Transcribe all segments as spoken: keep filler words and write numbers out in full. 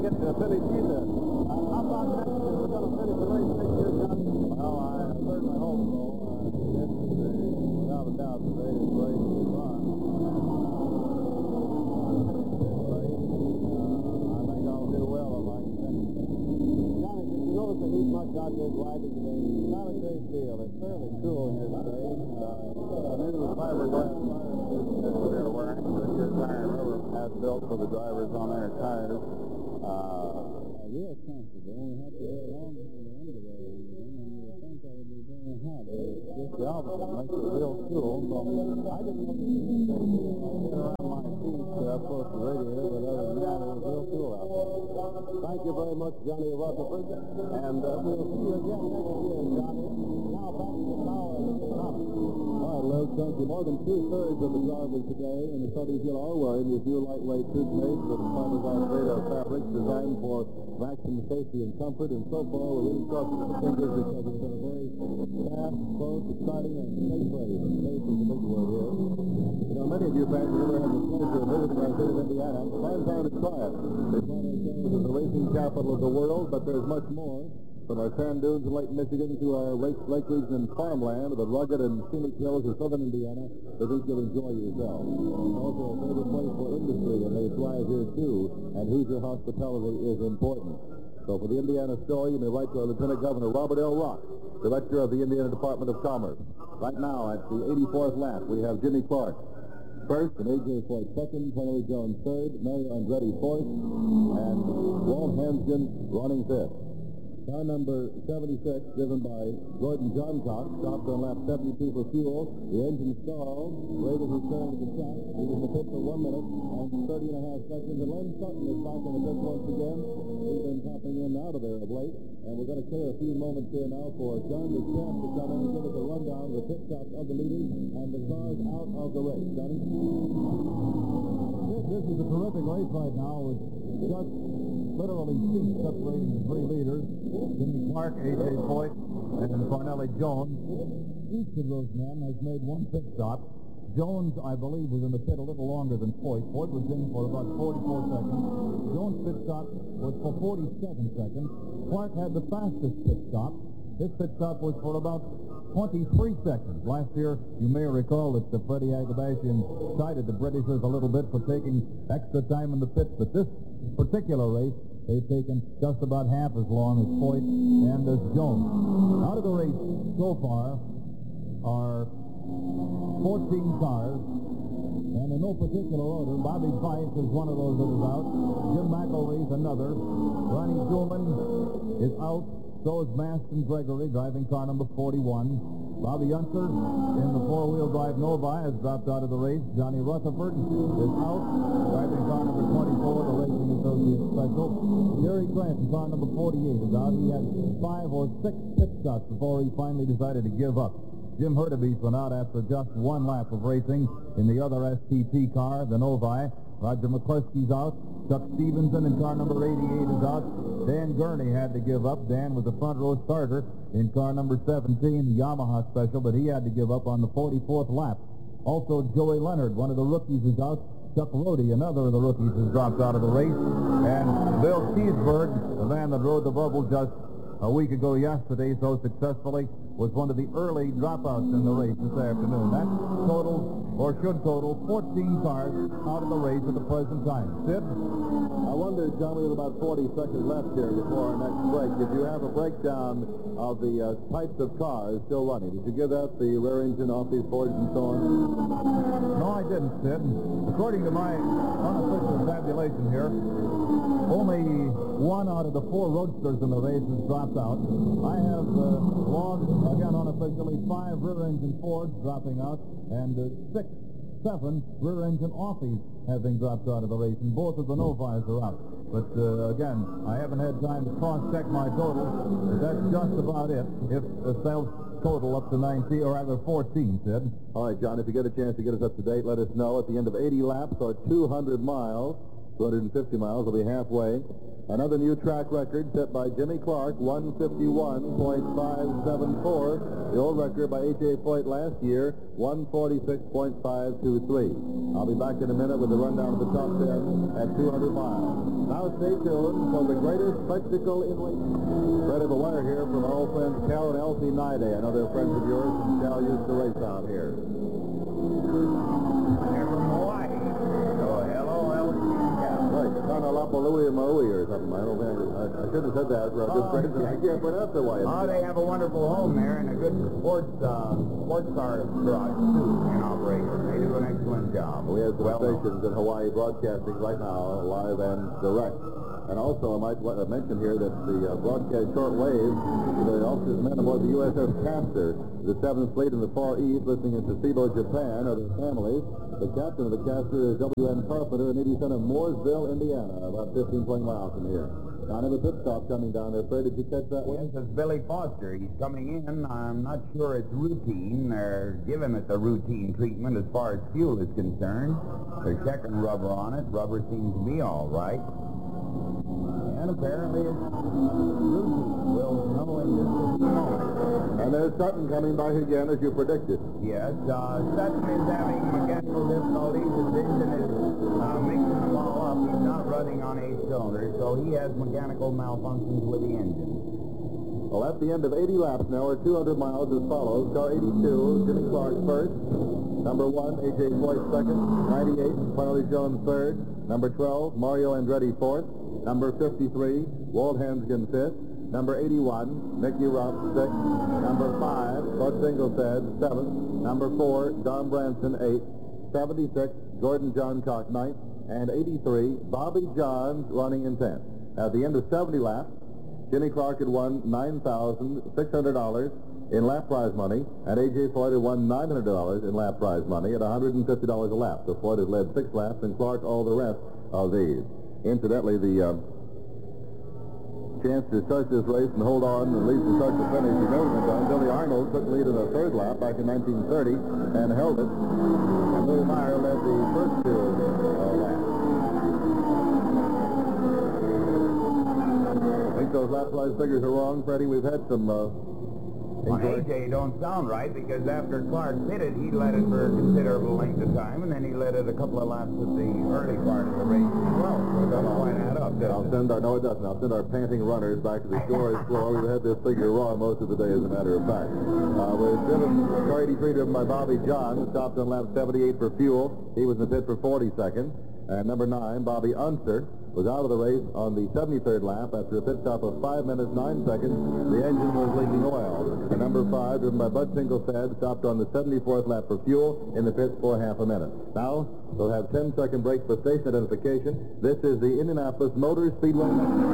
get to finish either. Uh, how about next year? We're going to finish the race next year, Johnny? Well, I certainly hope so. Uh, this is, uh, without a doubt, the greatest race in the run. The heat much out there driving today? Not a great deal. It's fairly cool here today. Uh, I'm into the fiberglass tires that they're wearing. Goodyear Tire and Rubber has built for the drivers on their tires. Uh, real comfortable. We have to wear long underwear and you would think that would be very hot. It's just the opposite. It makes it real cool. So I didn't know this get around my feet uh, up close to the radiator, but other than that, it was real cool out there. Thank you very much, Johnny Rutherford. And uh, we'll see you again next year, Johnny. Now back to the power of the comic. All right, Luke, thank you. More than two-thirds of the drivers today in the Southern Hill are wearing these new lightweight suits made with fiberglass radar fabrics designed for maximum safety and comfort. And so far, we're really crossing the fingers because it's been a very fast, close, exciting, and safe race. Safe is the big word here. You know, many of you fans have never had the pleasure of visiting our state of Indiana. Time time to try it. They find ourselves as the racing capital of the world, but there's much more. From our sand dunes in Lake Michigan to our lake, lake region and farmland, the rugged and scenic hills of southern Indiana, I think you'll enjoy yourself. It's also a favorite place for industry, and they thrive here too, and Hoosier hospitality is important. So for the Indiana story, you may write to our Lieutenant Governor Robert L. Rock, Director of the Indiana Department of Commerce. Right now, at the eighty-fourth lap, we have Jimmy Clark first, and A J Foyt second, Tony Jones third, Mario Andretti fourth, and Walt Hansgen running fifth. Car number seventy-six, driven by Gordon Johncock, stopped on lap seventy-two for fuel. The engine stalled. Raiders returned to the track. He was in the pit for one minute and thirty and a half seconds. And Len Sutton is back in the pit once again. He's been popping in and out of there of late. And we're going to clear a few moments here now for John DeChamp to come in and give us a rundown of the pit stops of the leaders and the cars out of the race. Johnny? This, this is a terrific race right now with just literally seats separating the three leaders. Jimmy Clark, A J Foyt, and Cornelli Jones. Each of those men has made one pit stop. Jones, I believe, was in the pit a little longer than Foyt. Foyt was in for about forty-four seconds. Jones' pit stop was for forty-seven seconds. Clark had the fastest pit stop. His pit stop was for about twenty-three seconds. Last year, you may recall that the Freddie Agabashian cited the Britishers a little bit for taking extra time in the pits, but this particular race, they've taken just about half as long as Foyt and as Jones. Out of the race so far are fourteen cars, and in no particular order. Bobby Fife is one of those that is out. Jim McElrea's another. Ronnie Schumann is out. So is Maston Gregory, driving car number forty-one. Bobby Unser in the four-wheel drive Novi has dropped out of the race. Johnny Rutherford is out, driving car number twenty-four, the Racing Associates Special. Jerry Grant in car number forty-eight is out. He had five or six pit stops before he finally decided to give up. Jim Hurtubise went out after just one lap of racing in the other S T P car, the Novi. Roger McCluskey's out. Chuck Stevenson in car number eighty-eight is out. Dan Gurney had to give up. Dan was a front row starter in car number seventeen, the Yamaha Special, but he had to give up on the forty-fourth lap. Also, Joey Leonard, one of the rookies, is out. Chuck Rhodey, another of the rookies, has dropped out of the race. And Bill Keesberg, the man that rode the bubble just a week ago yesterday so successfully, was one of the early dropouts in the race this afternoon. That total, or should total, fourteen cars out of the race at the present time. Sid? I wonder, John, we have about forty seconds left here before our next break. Did you have a breakdown of the uh, types of cars still running? Did you give out the rear engine off these Fords and so on? No, I didn't, Sid. According to my unofficial tabulation here, only one out of the four roadsters in the race has dropped out. I have uh, logged, again unofficially, five rear-engine Fords dropping out and uh, six, seven rear-engine Offies having dropped out of the race, and both of the Novis are out. But uh, again, I haven't had time to cross-check my total. That's just about it. If the sales total up to nineteen, or rather fourteen, Sid. All right, John, if you get a chance to get us up to date, let us know. At the end of eighty laps or two hundred miles, two hundred fifty miles will be halfway. Another new track record set by Jimmy Clark, one fifty-one point five seven four. The old record by A J Foyt last year, one forty-six point five two three. I'll be back in a minute with the rundown of the top ten at two hundred miles. Now stay tuned for the greatest spectacle in racing. Fred of the Wire here from our old friends Cal and Elsie Nide. I know they're friends of yours, and Cal used to race out here. They're from Hawaii. So hello, Elsie and Cal. Right, Kanalapalui Maui or something. I don't think I, I should have said that for our good Oh, friends, and I can't pronounce it. Why? Oh, they have a wonderful home there and a good sports uh, sports car garage, too, in operation. They do an excellent job. We have some Well stations in Hawaii broadcasting right now, live and direct. And also, I might wa- mention here that the uh, broadcast shortwave, the officers and men aboard the U S S Castor, the seventh Fleet in the Far East, listening in Sasebo, Japan, are their families. The captain of the Castor is W N Carpenter, and he's son of Mooresville, Indiana, about fifteen, twenty miles from here. Now, I have a pit stop coming down there. Fred, did you catch that one? Yes, it's Billy Foster. He's coming in. I'm not sure it's routine. They're giving it the routine treatment as far as fuel is concerned. They're checking rubber on it. Rubber seems to be all right. And apparently it's routine. We'll know in just a few moments. And there's Sutton coming by again, as you predicted. Yes, uh, Sutton is having mechanical difficulties. His engine is uh, mixing them all up. He's not running on eight cylinders, so he has mechanical malfunctions with the engine. Well, at the end of eighty laps now, or two hundred miles as follows. Car eighty-two, Jimmy Clark first. Number one, A J Foyt second. ninety-eight, Farley Jones third. Number twelve, Mario Andretti fourth. Number fifty-three, Walt Hansgen fifth. Number eighty-one, Mickey Ruff sixth. Number five, Bud Singleton seventh. Number four, Don Branson eighth. seventy-six, Gordon John Cock ninth. And eighty-three, Bobby Johns running in tenth. At the end of seventy laps, Jimmy Clark had won nine thousand six hundred dollars in lap prize money, and A J Foyt had won nine hundred dollars in lap prize money at one hundred fifty dollars a lap. So Foyt has led six laps, and Clark all the rest of these. Incidentally, the uh, chance to start this race and hold on and lead from start to finish has never been done. Billy Arnold took the lead in the third lap back in nineteen thirty and held it. And Lou Meyer led the first two uh, laps. I think those lap prize figures are wrong, Freddie. We've had some uh, Well, A J don't sound right, because after Clark pitted, he led it for a considerable length of time, and then he led it a couple of laps at the early part of the race as well. So it doesn't quite add up, does I'll it? send our, no, it doesn't. I'll send our panting runners back to the storage floor. We've had this figure wrong most of the day, as a matter of fact. Uh, we're driven, car eighty-three driven by Bobby John, stopped on lap seventy-eight for fuel. He was in the pit for forty seconds. And number nine, Bobby Unser, was out of the race on the seventy-third lap after a pit stop of five minutes, nine seconds. The engine was leaking oil. And number five, driven by Bud Singleton, stopped on the seventy-fourth lap for fuel in the pit for half a minute. Now, we'll have ten-second break for station identification. This is the Indianapolis Motor Speedway.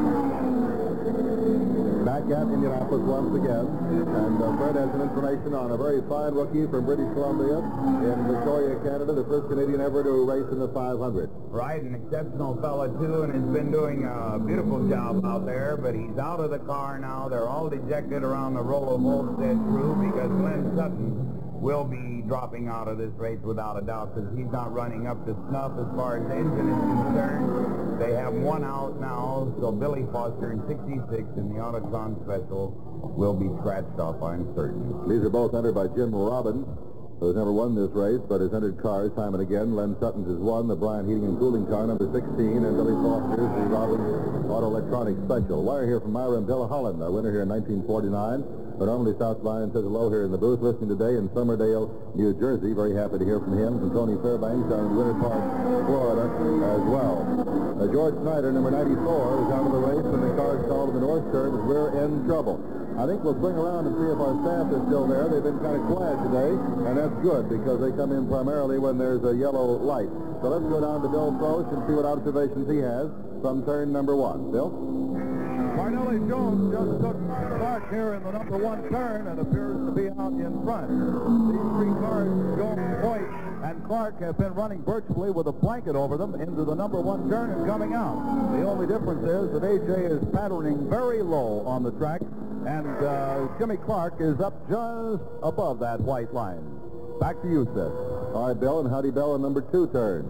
Back at Indianapolis once again. And uh, Fred has some information on a very fine rookie from British Columbia in Victoria, Canada, the first Canadian ever to race in the five hundred. Right, an exceptional fella, too, and has been doing a beautiful job out there, but he's out of the car now. They're all dejected around the Rollo Volstead crew because Glenn Sutton will be dropping out of this race without a doubt, because he's not running up to snuff as far as the engine is concerned. They have one out now, so Billy Foster in sixty-six in the Autotron Special will be scratched off, I'm certain. These are both entered by Jim Robbins, who has never won this race, but has entered cars time and again. Len Sutton's has won the Bryant Heating and Cooling car, number sixteen, and Billy Foster's the Robbins Auto Electronics Special. Wire here from Myra and Bill Holland, our winner here in nineteen forty-nine. But normally stops by and says hello here in the booth, listening today in Somerdale, New Jersey. Very happy to hear from him. From Tony Fairbanks down in Winter Park, Florida, as well. Uh, George Snyder, number ninety-four, was out of the race when the car stalled in the north turn with rear end trouble. I think we'll swing around and see if our staff is still there. They've been kind of quiet today, and that's good because they come in primarily when there's a yellow light. So let's go down to Bill Frost and see what observations he has from turn number one. Bill? Parnelli Jones just took Clark here in the number one turn and appears to be out in front. These three cars, Jones, Foyt, and Clark, have been running virtually with a blanket over them into the number one turn and coming out. The only difference is that A J is patterning very low on the track, and uh, Jimmy Clark is up just above that white line. Back to you, Sid. All right, Bill, and howdy, Bill, on number two turn.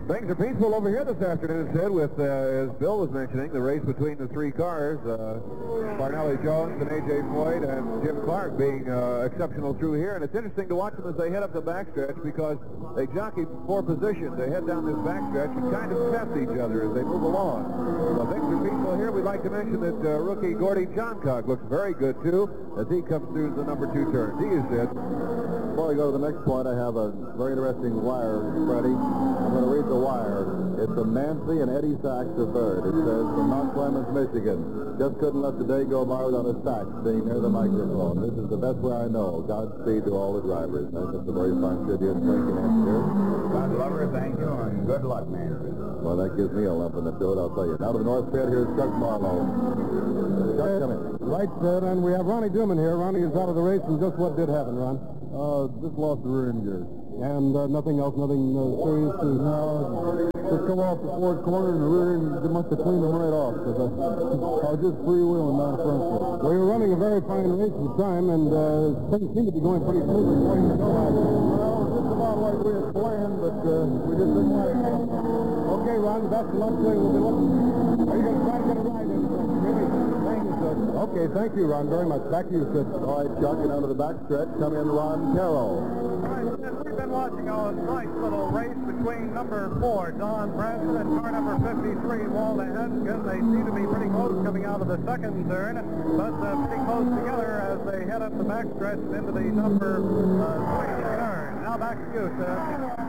Things are peaceful over here this afternoon, Sid, with, uh, as Bill was mentioning, the race between the three cars, uh, Parnelli Jones and A J Foyt and Jim Clark being uh, exceptional through here. And it's interesting to watch them as they head up the backstretch because they jockey for position. They head down this backstretch and kind of test each other as they move along. So things are peaceful here. We'd like to mention that uh, rookie Gordy Johncock looks very good, too, as he comes through the number two turn. To you, Sid. Before we go to the next point, I have a very interesting wire, Freddie. I'm going to read the wire. It's from Nancy and Eddie Sachs the third. It says, from Mount Clemens, Michigan. Just couldn't let the day go by without a Sachs being near the microphone. This is the best way I know. Godspeed to all the drivers. I think that's a very fine tribute. Thank you, Nancy. God lover, thank you, and good luck, Nancy. Well, that gives me a lump in the throat, I'll tell you. Now to the north pit, here's Chuck Marlowe. Chuck, come in. Right, Sid, and we have Ronnie Duman here. Ronnie is out of the race, and just what did happen, Ron? Uh, just lost the rear end gear. And uh, nothing else, nothing uh, serious to... No, just come off the forward corner and the rear end, they must have cleaned them right off, because I, I was just freewheeling down the front foot. Well, you were running a very fine race at the time, and uh, things seemed to be going pretty smoothly before you go out. Well, just about like we had planned, but uh, we just didn't like it. Okay, Ron, that's the luck to you. We'll be looking. Are you going to try to get a ride in? Really? Thank you, sir. Okay, thank you, Ron, very much. Back to you, Sid. All right, Chuck, and onto the backstretch. Come in, Ron Carroll. All right, we've been watching a nice little race between number four, Don Branson, and car number fifty-three, Walter Heskin. They seem to be pretty close coming out of the second turn, but uh, pretty close together as they head up the backstretch and into the number uh, three turn. Now back to you, sir.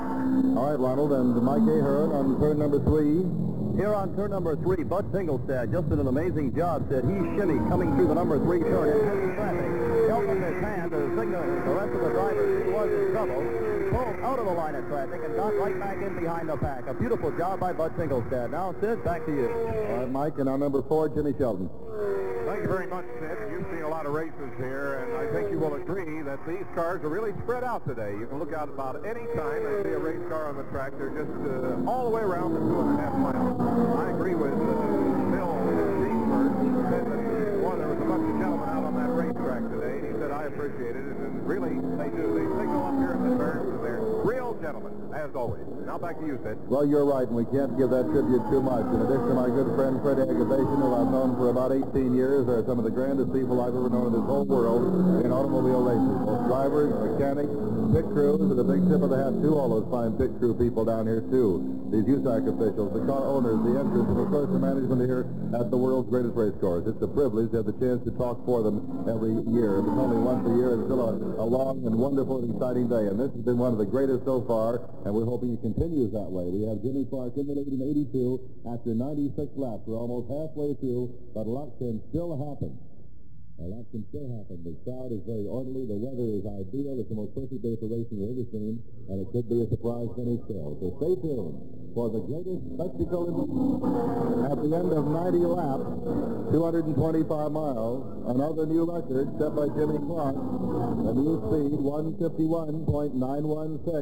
All right, Ronald, and Mike Ahern on turn number three. Here on turn number three, Bud Singlestad just did an amazing job. Said he shimmy coming through the number three turn in heavy traffic. Held in his hand to signal the rest of the drivers he was in trouble. Pulled out of the line of traffic and got right back in behind the pack. A beautiful job by Bud Singlestad. Now, Sid, back to you. All right, Mike, and on number four, Jimmy Sheldon. Thank you very much, Sid. You've seen a lot of races here, and I think you will agree that these cars are really spread out today. You can look out about any time and see a race car on the track. They're just uh, all the way around the two and a half miles. I agree with uh, Bill Ginsberg. He said that, one, there was a bunch of gentlemen out on that racetrack today. He said, I appreciate it, and really, they do. They signal up here in the turns, and they're real gentlemen, as always. Now back to you, Sid. Well, you're right, and we can't give that tribute too much. In addition to my good friend Fred Agavation, who I've known for about eighteen years, they're some of the grandest people I've ever known in this whole world in automobile racing. Both drivers, mechanics, pit crews, and a big tip of the hat to all those fine pit crew people down here, too. These U S A C officials, the car owners, the entrants, and of course the management here at the world's greatest race course. It's a privilege to have the chance to talk for them every year. If it's only once a year, it's still a, a long and wonderful and exciting day, and this has been one of the greatest so far, and we're hoping it continues that way. We have Jimmy Clark in the lead in eighty-two after ninety-six laps. We're almost halfway through, but a lot can still happen. A lot can still happen. The crowd is very orderly. The weather is ideal. It's the most perfect day for racing we've ever seen, and it could be a surprise finish still. So stay tuned for the greatest spectacle in the at the end of ninety laps, two hundred twenty-five miles, another new record set by Jimmy Clark. The new speed, one fifty-one point nine one six.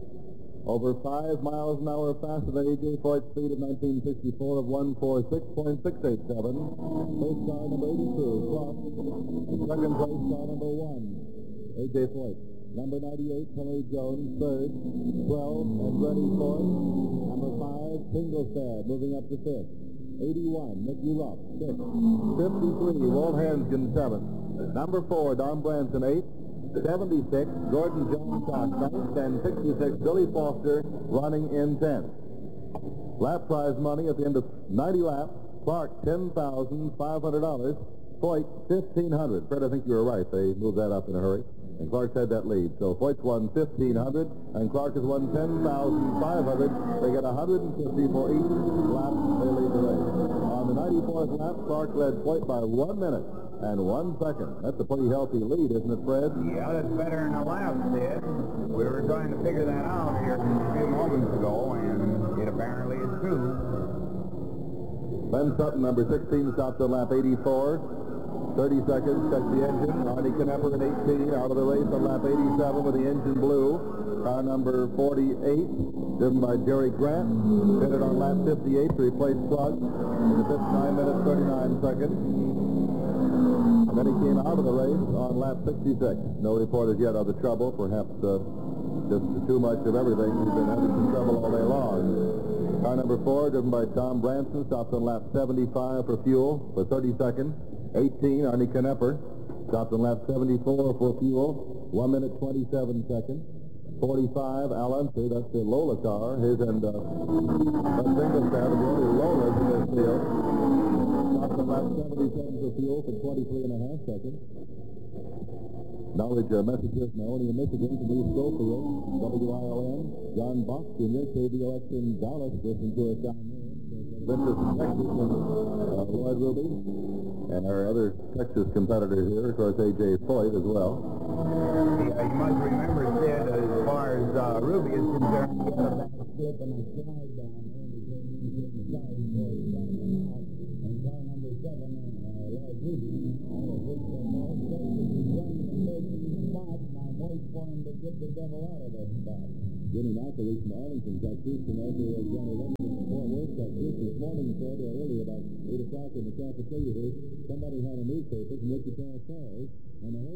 Over five miles an hour faster than A J Foyt's speed of nineteen sixty-four of one forty-six point six eight seven. First car number eighty-two, Clark. And second place car number one, A J Foyt. Number ninety-eight, Henry Jones, third. twelve, Andretti fourth. Number five, Singlestad, moving up to fifth. eighty-one, Mickey Rupp, sixth. fifty-three, Walt Hanskin, seventh. Number four, Don Branson, eighth. seventy-six, Gordon Johncock, ninth, and sixty-six, Billy Foster, running in tenth. Lap prize money at the end of ninety laps, Clark, ten thousand five hundred dollars, Foyt, fifteen hundred dollars. Fred, I think you were right. They moved that up in a hurry, and Clark's had that lead. So Foyt's won fifteen hundred dollars, and Clark has won ten thousand five hundred dollars. They get one hundred fifty dollars for each lap they lead the race. On the ninety-fourth lap, Clark led Foyt by one minute and one second. That's a pretty healthy lead, isn't it, Fred? Yeah, that's better than the last did. We were trying to figure that out here a few moments ago, and it apparently is true. Ben Sutton, number sixteen, stopped on lap eighty-four. thirty seconds, check the engine. Arnie Knepper at eighteen, out of the race on lap eighty-seven with the engine blue. Car number forty-eight, driven by Jerry Grant, pitted on lap fifty-eight to replace Plug in the fifth nine minutes, thirty-nine seconds. And then he came out of the race on lap sixty-six. No report as yet of the trouble. Perhaps uh, just too much of everything. He's been having some trouble all day long. Car number four, driven by Tom Branson, stops on lap seventy-five for fuel for thirty seconds. eighteen, Arnie Knepper, stops on lap seventy-four for fuel, one minute twenty-seven seconds. forty-five, Al Unser, that's the Lola car, his and uh, Bud Singleton, the only Lolas in this field. Stops on lap seventy-seven for fuel for twenty-three and a half seconds. Knowledge uh, messages from Ionia, Michigan, from East Schofield, W I L N, John Box Junior, K B O X in Dallas, listening to us down there. Ventus, Texas, and uh, Lloyd Ruby. And our other Texas competitor here, of course, A J Foyt as well. Yeah, you must remember, Sid, as far as uh, Ruby is concerned, he had a back slip and a slide down there, and he came in the side before he got him out. And car number seven, uh, Lloyd Ruby, all of which are all stations, is running the third spot, and I'm waiting for him to get the devil out of that spot. Jimmy McElreath from Arlington, Texas, and also uh, Johnny Lennon from Fort Worth, Texas. This morning, said uh, early about eight o'clock in the cafeteria here, somebody had a newspaper from Wichita Falls, and the whole